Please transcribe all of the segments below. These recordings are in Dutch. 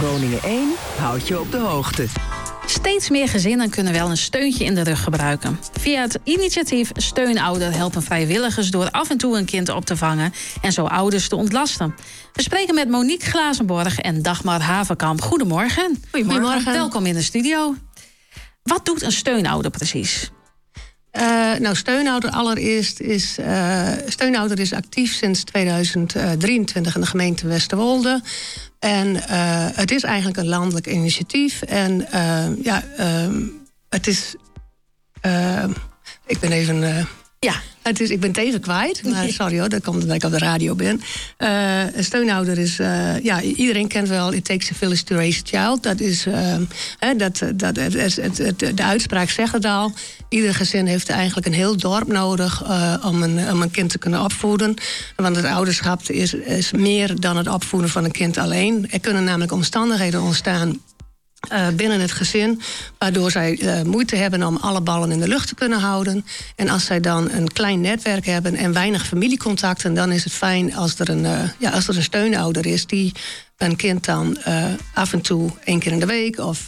Groningen 1 houdt je op de hoogte. Steeds meer gezinnen kunnen wel een steuntje in de rug gebruiken. Via het initiatief Steunouder helpen vrijwilligers door af en toe een kind op te vangen en zo ouders te ontlasten. We spreken met Monique Glazenborg en Dagmar Haverkamp. Goedemorgen. Goedemorgen. Welkom in de studio. Wat doet een steunouder precies? Steunouder allereerst is... Steunouder is actief sinds 2023 in de gemeente Westerwolde. En het is eigenlijk een landelijk initiatief. En het is... ik ben even... ik ben het even kwijt. Maar sorry hoor, dat komt omdat ik op de radio ben. Een steunouder is... iedereen kent wel It Takes a Village to Raise a Child. Dat is... de uitspraak zegt het al. Ieder gezin heeft eigenlijk een heel dorp nodig om een kind te kunnen opvoeden. Want het ouderschap is meer dan het opvoeden van een kind alleen. Er kunnen namelijk omstandigheden ontstaan binnen het gezin, waardoor zij moeite hebben om alle ballen in de lucht te kunnen houden. En als zij dan een klein netwerk hebben en weinig familiecontacten, dan is het fijn als er een steunouder is die een kind dan af en toe 1 keer in de week of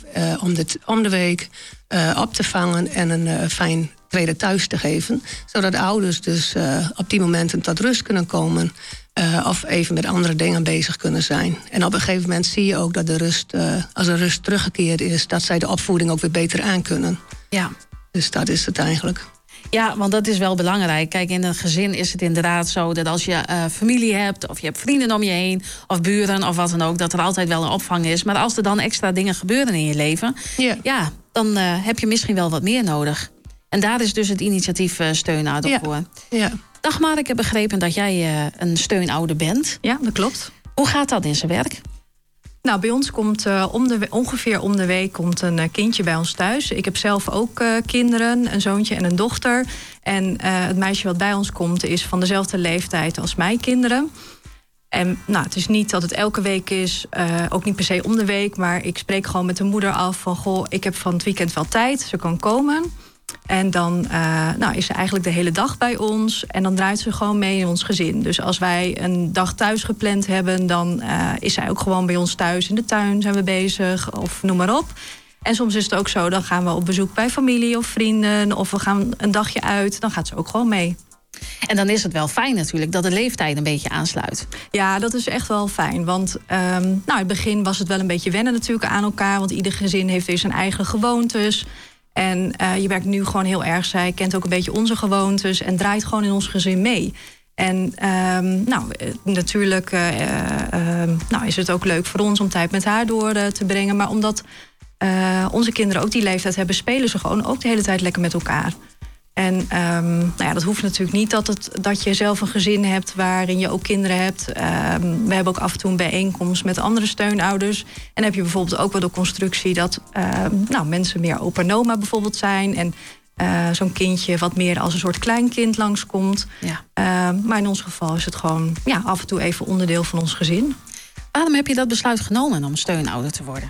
om de week op te vangen en een fijn tweede thuis te geven. Zodat ouders dus op die momenten tot rust kunnen komen. Of even met andere dingen bezig kunnen zijn. En op een gegeven moment zie je ook dat de rust, als de rust teruggekeerd is, dat zij de opvoeding ook weer beter aankunnen. Ja. Dus dat is het eigenlijk. Ja, want dat is wel belangrijk. Kijk, in een gezin is het inderdaad zo dat als je familie hebt, of je hebt vrienden om je heen, of buren of wat dan ook, dat er altijd wel een opvang is. Maar als er dan extra dingen gebeuren in je leven, dan heb je misschien wel wat meer nodig. En daar is dus het initiatief Steunouder voor. Ja. Dagmar, ik heb begrepen dat jij een steunouder bent. Ja, dat klopt. Hoe gaat dat in zijn werk? Nou, bij ons komt ongeveer om de week komt een kindje bij ons thuis. Ik heb zelf ook kinderen, een zoontje en een dochter. En het meisje wat bij ons komt is van dezelfde leeftijd als mijn kinderen. En het is niet dat het elke week is, ook niet per se om de week. Maar ik spreek gewoon met de moeder af van, goh, ik heb van het weekend wel tijd, ze kan komen. En dan is ze eigenlijk de hele dag bij ons. En dan draait ze gewoon mee in ons gezin. Dus als wij een dag thuis gepland hebben, dan is zij ook gewoon bij ons thuis. In de tuin zijn we bezig, of noem maar op. En soms is het ook zo, dan gaan we op bezoek bij familie of vrienden. Of we gaan een dagje uit, dan gaat ze ook gewoon mee. En dan is het wel fijn natuurlijk dat de leeftijd een beetje aansluit. Ja, dat is echt wel fijn. Want in het begin was het wel een beetje wennen natuurlijk aan elkaar. Want ieder gezin heeft weer zijn eigen gewoontes. En je werkt nu gewoon heel erg. Zij kent ook een beetje onze gewoontes en draait gewoon in ons gezin mee. En natuurlijk is het ook leuk voor ons om tijd met haar door te brengen. Maar omdat onze kinderen ook die leeftijd hebben, spelen ze gewoon ook de hele tijd lekker met elkaar. En dat hoeft natuurlijk niet dat je zelf een gezin hebt waarin je ook kinderen hebt. We hebben ook af en toe een bijeenkomst met andere steunouders. En dan heb je bijvoorbeeld ook wel de constructie dat mensen meer opa-oma bijvoorbeeld zijn. En zo'n kindje wat meer als een soort kleinkind langskomt. Ja. Maar in ons geval is het gewoon af en toe even onderdeel van ons gezin. Waarom heb je dat besluit genomen om steunouder te worden?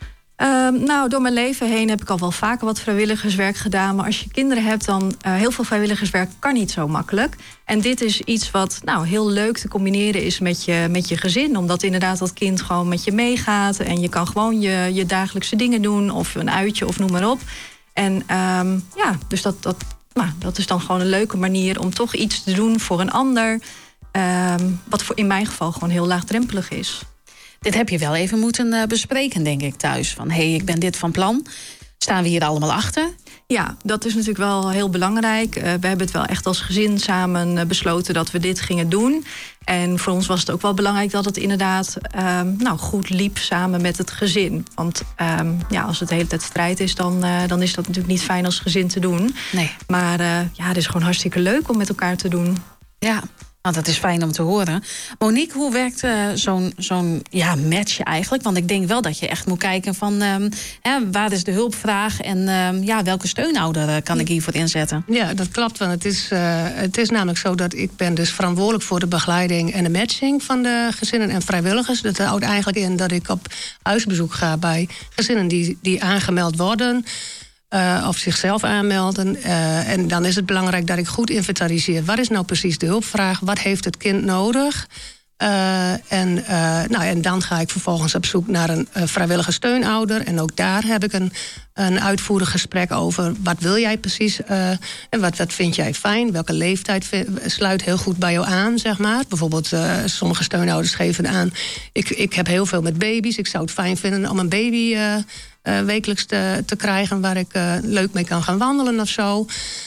Door mijn leven heen heb ik al wel vaker wat vrijwilligerswerk gedaan. Maar als je kinderen hebt, dan heel veel vrijwilligerswerk kan niet zo makkelijk. En dit is iets wat heel leuk te combineren is met je gezin. Omdat inderdaad dat kind gewoon met je meegaat. En je kan gewoon je dagelijkse dingen doen. Of een uitje of noem maar op. En dus dat is dan gewoon een leuke manier om toch iets te doen voor een ander. Wat in mijn geval gewoon heel laagdrempelig is. Dit heb je wel even moeten bespreken, denk ik, thuis. Van, ik ben dit van plan. Staan we hier allemaal achter? Ja, dat is natuurlijk wel heel belangrijk. We hebben het wel echt als gezin samen besloten dat we dit gingen doen. En voor ons was het ook wel belangrijk dat het inderdaad goed liep samen met het gezin. Want als het de hele tijd strijd is, dan is dat natuurlijk niet fijn als gezin te doen. Nee. Maar het is gewoon hartstikke leuk om met elkaar te doen. Ja. Nou, dat is fijn om te horen. Monique, hoe werkt zo'n match eigenlijk? Want ik denk wel dat je echt moet kijken van waar is de hulpvraag en welke steunouder kan ik hiervoor inzetten? Ja, dat klopt. Want het is namelijk zo dat ik ben dus verantwoordelijk voor de begeleiding en de matching van de gezinnen en vrijwilligers. Dat houdt eigenlijk in dat ik op huisbezoek ga bij gezinnen die aangemeld worden. Of zichzelf aanmelden. En dan is het belangrijk dat ik goed inventariseer. Wat is nou precies de hulpvraag? Wat heeft het kind nodig? En dan ga ik vervolgens op zoek naar een vrijwillige steunouder. En ook daar heb ik een uitvoerig gesprek over. Wat wil jij precies? En wat vind jij fijn? Welke leeftijd sluit heel goed bij jou aan, zeg maar? Bijvoorbeeld, sommige steunouders geven aan... Ik heb heel veel met baby's. Ik zou het fijn vinden om een baby wekelijks te krijgen... waar ik leuk mee kan gaan wandelen of zo.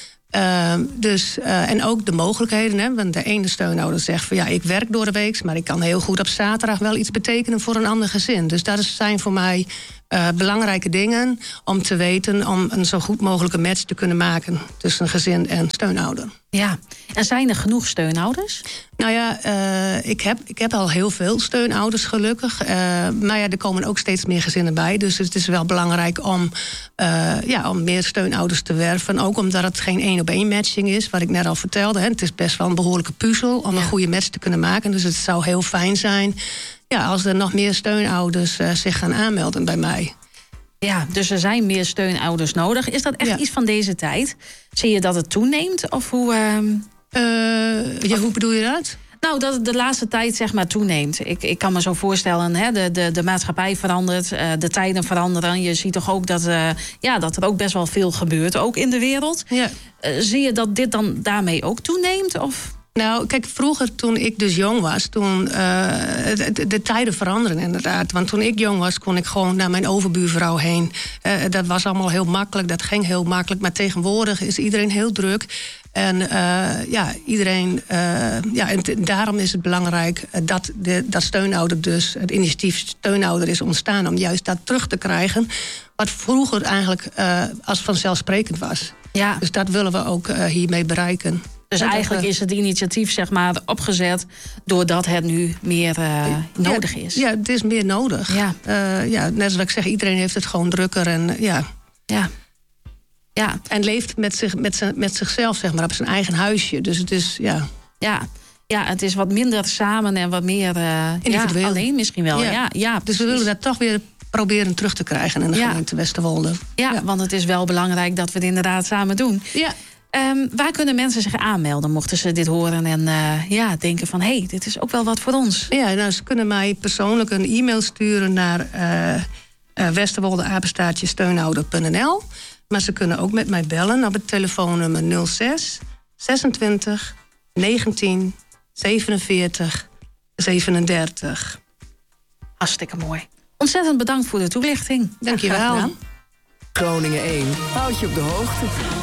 En ook de mogelijkheden. Hè, want de ene steunouder zegt van ik werk door de week... maar ik kan heel goed op zaterdag wel iets betekenen voor een ander gezin. Dus dat zijn voor mij belangrijke dingen om te weten... om een zo goed mogelijke match te kunnen maken tussen gezin en steunouder. Ja, en zijn er genoeg steunouders? Nou ja, ik heb al heel veel steunouders gelukkig. Maar er komen ook steeds meer gezinnen bij. Dus het is wel belangrijk om meer steunouders te werven. Ook omdat het geen 1-op-1 matching is, wat ik net al vertelde. Hè. Het is best wel een behoorlijke puzzel om een goede match te kunnen maken. Dus het zou heel fijn zijn als er nog meer steunouders zich gaan aanmelden bij mij. Ja, dus er zijn meer steunouders nodig. Is dat echt iets van deze tijd? Zie je dat het toeneemt? Of hoe... Hoe bedoel je dat? Nou, dat het de laatste tijd zeg maar toeneemt. Ik kan me zo voorstellen, hè, de maatschappij verandert, de tijden veranderen. Je ziet toch ook dat er ook best wel veel gebeurt, ook in de wereld. Ja. Zie je dat dit dan daarmee ook toeneemt? Of... Nou, kijk, vroeger toen ik dus jong was... de tijden veranderen inderdaad. Want toen ik jong was, kon ik gewoon naar mijn overbuurvrouw heen. Dat was allemaal heel makkelijk, dat ging heel makkelijk. Maar tegenwoordig is iedereen heel druk. En daarom is het belangrijk dat steunouder dus... het initiatief steunouder is ontstaan om juist dat terug te krijgen... wat vroeger eigenlijk als vanzelfsprekend was. Ja. Dus dat willen we ook hiermee bereiken. Dus eigenlijk is het initiatief zeg maar opgezet doordat het nu meer nodig is. Ja, het is meer nodig. Ja. Net zoals ik zeg, iedereen heeft het gewoon drukker. En, en leeft met zichzelf zeg maar, op zijn eigen huisje. Dus het is, Ja, het is wat minder samen en wat meer individueel. Alleen misschien wel. Ja, dus we willen dat toch weer proberen terug te krijgen in de gemeente Westerwolde. Ja, want het is wel belangrijk dat we het inderdaad samen doen. Ja. Waar kunnen mensen zich aanmelden mochten ze dit horen en denken van... hé, dit is ook wel wat voor ons? Ja, nou, ze kunnen mij persoonlijk een e-mail sturen naar westerwolde@steunouder.nl. Maar ze kunnen ook met mij bellen op het telefoonnummer 06 26 19 47 37. Hartstikke mooi. Ontzettend bedankt voor de toelichting. Dank je wel. Groningen 1 houdt je op de hoogte.